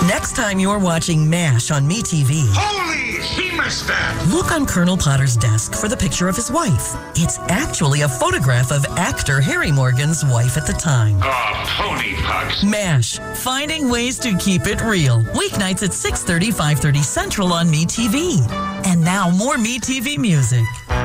Next time you're watching MASH on MeTV, Holy hemostat! look on Colonel Potter's desk for the picture of his wife. It's actually a photograph of actor Harry Morgan's wife at the time. Oh, pony pucks. MASH, finding ways to keep it real. Weeknights at 6:30, 5:30 Central on MeTV. And now more MeTV music.